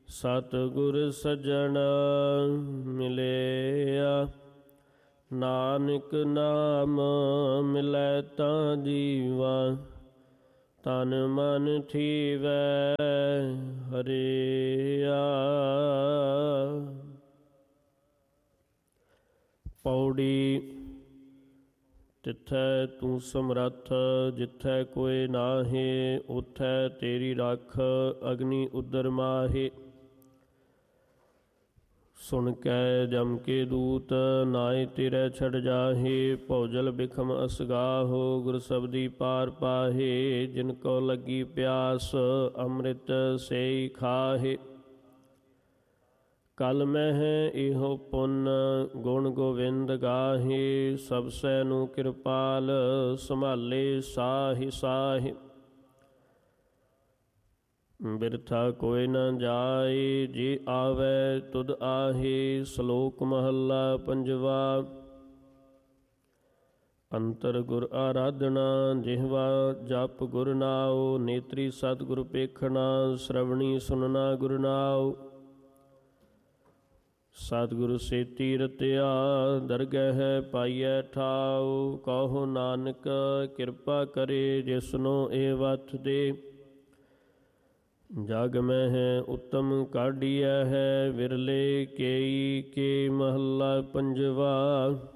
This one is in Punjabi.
ਸਤਿਗੁਰ ਸੱਜਣ ਮਿਲਿਆ, ਨਾਨਕ ਨਾਮ ਮਿਲੈ ਤਾਂ ਜੀਵਾ। ਤਨ ਮਨ ਥੀਵੈ ਹਰਿਆ। ਪੌੜੀ। ਤਿੱਥੈ ਤੂੰ ਸਮਰੱਥ, ਜਿੱਥੈ ਕੋਇ ਨਾਹੀ, ਉਥੈ ਤੇਰੀ ਰੱਖ ਅਗਨੀ ਉਦਰ ਮਾਹੀ। ਸੁਣ ਕੈ ਜਮ ਕੇ ਦੂਤ, ਨਾਇ ਤੇਰੇ ਛੜ ਜਾਹੇ। ਭੋਜਲ ਬਿਖਮ ਅਸਗਾਹੋ, ਗੁਰ ਸਬਦੀ ਪਾਰ ਪਾਹੇ। ਜਿਨ ਕੋ ਲੱਗੀ ਪਿਆਸ, ਅੰਮ੍ਰਿਤ ਸੇਈ ਖਾਹੇ। ਕਲ ਮਹਿ ਇਹੋ ਪੁੰਨ, ਗੁਣ ਗੋਵਿੰਦ ਗਾਹੇ। ਸਭ ਸੈ ਨੂੰ ਕਿਰਪਾਲ, ਸੰਭਾਲੇ ਸਾਹਿ ਸਾਹਿ। ਬਿਰਥਾ ਕੋਇ ਨ ਜਾਇ, ਜੇ ਆਵੈ ਤੁਧ ਆਹੇ। ਸ਼ਲੋਕ ਮਹੱਲਾ ਪੰਜਵਾ। ਅੰਤਰ ਗੁਰ ਆਰਾਧਨਾ, ਜਿਹਵਾ ਜਪ ਗੁਰ ਨਾਉ। ਨੇਤਰੀ ਸਤਿਗੁਰ ਪੇਖਣਾ, ਸ਼ਰਵਣੀ ਸੁਨਣਾ ਗੁਰ ਨਾਉ। ਸਤਿਗੁਰ ਸੇਤੀ ਰਤਿਆ, ਦਰਗਹਿ ਪਾਈਐ ਠਾਉ। ਕਹੋ ਨਾਨਕ ਕਿਰਪਾ ਕਰੇ, ਜਿਸਨੋ ਏ ਵਥ ਦੇ। ਜਗ ਮਹਿ ਉੱਤਮ ਕਾਢੀਐ ਹੈ, ਵਿਰਲੇ ਕੇਈ ਕੇ ਮਹੱਲਾ ਪੰਜਵਾ।